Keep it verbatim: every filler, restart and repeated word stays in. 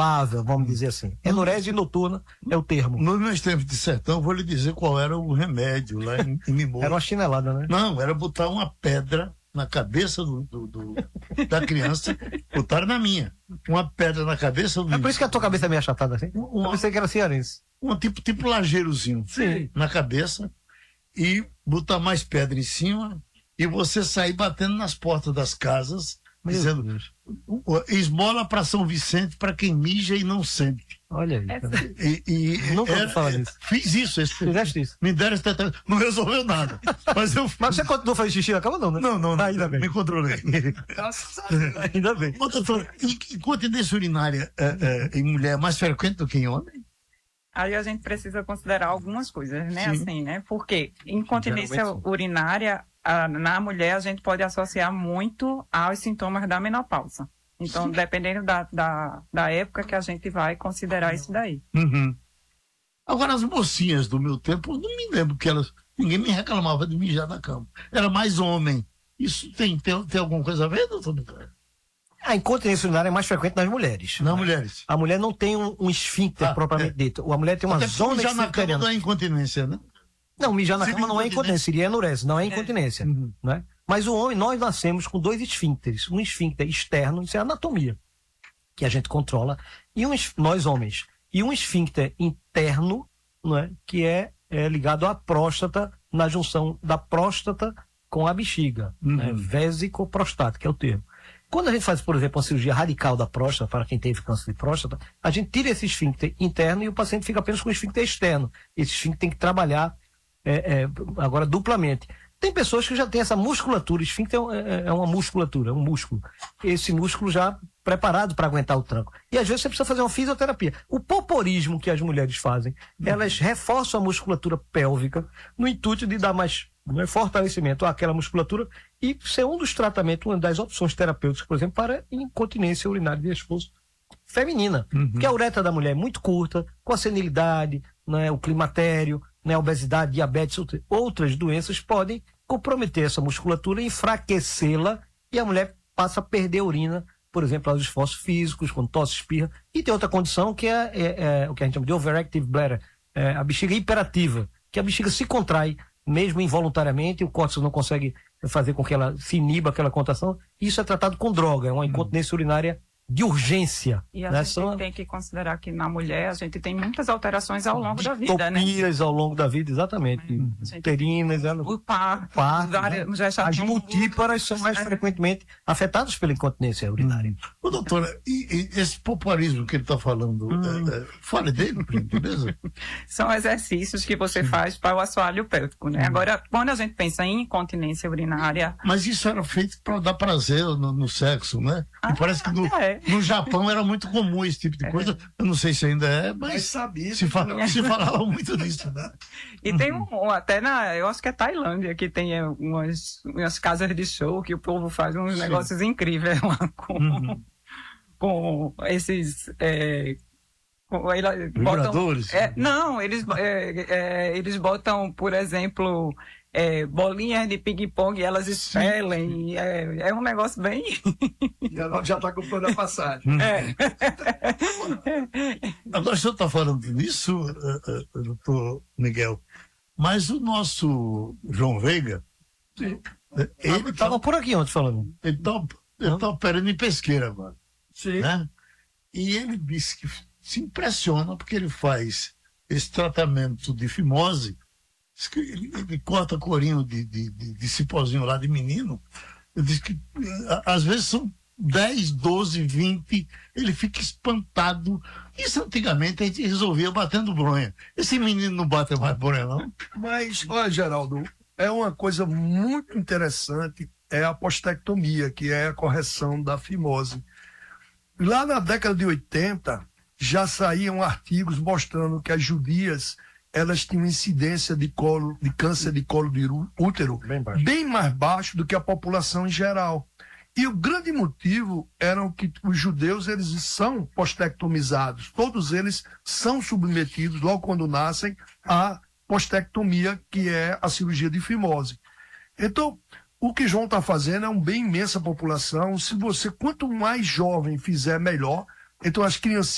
incontrolável, vamos dizer assim. Enurese noturna é o termo. Nos meus tempos de sertão, eu vou lhe dizer qual era o remédio lá em, em Mimoso. Era uma chinelada, né? Não, era botar uma pedra na cabeça do, do, do, da criança, botaram na minha. Uma pedra na cabeça do... É por isso que a tua cabeça é meio achatada assim? Uma, eu pensei que era cearense. Um tipo, tipo lageirozinho. Sim. Na cabeça, e botar mais pedra em cima, e você sair batendo nas portas das casas, Meu dizendo, Deus. esmola para São Vicente para quem mija e não sente. Olha aí. E, e Nunca ouvi falar disso. Fiz isso. Esse, Fizeste isso? Me deram esse tratamento. Não resolveu nada. Mas eu Mas você continuou fazendo xixi na cama, não, né? Não, não, não. Ainda bem. Me controlei. Ainda bem. Ô, doutor, incontinência urinária é, é, em mulher é mais frequente do que em homem? Aí a gente precisa considerar algumas coisas, né? Sim. Assim, né? Porque incontinência Geralmente, sim. urinária, a, na mulher, a gente pode associar muito aos sintomas da menopausa. Então, sim. dependendo da, da, da época que a gente vai considerar isso daí. Uhum. Agora, as mocinhas do meu tempo, eu não me lembro que elas... Ninguém me reclamava de mijar na cama. Era mais homem. Isso tem, tem, tem alguma coisa a ver, doutor? A incontinência urinária é mais frequente nas mulheres. Nas mulheres. A mulher não tem um, um esfíncter Ah, propriamente é. dito. A mulher tem uma Até zona mijar na cama esfincteriana. da incontinência, né? Não, mijar na Seria cama não é incontinência, seria enurese, não é incontinência. Uhum. Né? Mas o homem, nós nascemos com dois esfíncteres. Um esfíncter externo, isso é anatomia, que a gente controla, e um, es- nós homens. E um esfíncter interno, não é? Que é, é ligado à próstata, na junção da próstata com a bexiga. Uhum. Né? Vésico-prostática, é o termo. Quando a gente faz, por exemplo, uma cirurgia radical da próstata, para quem teve câncer de próstata, a gente tira esse esfíncter interno e o paciente fica apenas com o esfíncter externo. Esse esfíncter tem que trabalhar é, é, agora duplamente. Tem pessoas que já têm essa musculatura, esfíncter é, é uma musculatura, é um músculo. Esse músculo já preparado para aguentar o tranco. E às vezes você precisa fazer uma fisioterapia. O poporismo que as mulheres fazem, elas reforçam a musculatura pélvica no intuito de dar mais né, fortalecimento àquela musculatura e ser um dos tratamentos, uma das opções terapêuticas, por exemplo, para incontinência urinária de esforço feminina. Uhum. Porque a uretra da mulher é muito curta, com a senilidade, né, o climatério, né, a obesidade, diabetes, outra- outras doenças podem comprometer essa musculatura, enfraquecê-la e a mulher passa a perder urina, por exemplo, aos esforços físicos, quando tosse, espirra. E tem outra condição que é, é- é o que a gente chama de overactive bladder, é a bexiga hiperativa, que a bexiga se contrai, mesmo involuntariamente, o córtex não consegue fazer com que ela se iniba aquela contração. Isso é tratado com droga, é uma incontinência urinária de urgência. E a né? gente São tem que considerar que na mulher a gente tem muitas alterações ao longo da vida, né? distopias ao longo da vida, exatamente. A gente- Uterinas, elas... O par, Parto, várias- né? já está As tudo- multíparas são mais É. frequentemente afetadas pela incontinência urinária. Ô, doutora, e, e esse poporismo que ele está falando, Hum. é, é, fale dele, por gentileza. São exercícios que você faz para o assoalho pélvico, né? Agora, quando a gente pensa em incontinência urinária, Mas isso era feito para dar prazer no, no sexo, né? E Ah, parece que no, é. no Japão era muito comum esse tipo de coisa. Eu não sei se ainda é, Mas mas sabia. se, que fa- não. se falava muito disso, né? e tem um, um- até na, eu acho que é Tailândia, que tem é, umas, umas casas de show que o povo faz uns Sim. negócios incríveis lá com, Uhum. com esses. É, com- ele- botam, Vibradores? é, não, eles, é, é, eles botam, por exemplo, é, bolinhas de ping-pong e elas expelem. É, é um negócio bem. Já, já tá comprando a passagem. É. Agora, o senhor está falando nisso, eh, eh, doutor Miguel, mas o nosso João Veiga, Sim. eh, ele Estava está por aqui ontem falando. ele tá, ele tá operando em Pesqueira agora, Sim. né? E ele disse que se impressiona porque ele faz esse tratamento de fimose, diz que ele, ele corta corinho de, de, de, de cipózinho lá de menino, ele diz que eh, às vezes são dez, doze, vinte, ele fica espantado. Isso antigamente a gente resolvia batendo bronha. Esse menino não bate mais bronha, não? Mas, olha, Geraldo, é uma coisa muito interessante, é a postectomia, que é a correção da fimose. Lá na década de oitenta, já saíam artigos mostrando que as judias, elas tinham incidência de, colo, de câncer de colo de útero Bem baixo. bem mais baixo do que a população em geral. E o grande motivo era que os judeus, eles são postectomizados. Todos eles são submetidos, logo quando nascem, à postectomia, que é a cirurgia de fimose. Então, o que João está fazendo é um bem imensa população. Se você, quanto mais jovem fizer, melhor. Então, as criancinhas